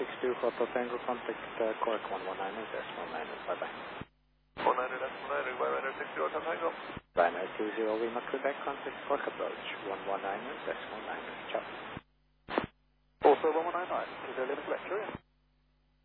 62 Hotel Tango, contact Cork 119 decimal 9, bye-bye. 119 decimal 9, by Ryanair 60 Hotel Tango. Ryanair 20 Lima Quebec, contact Cork approach 119 decimal 9, ciao. Also 1199, is there a limit lecture?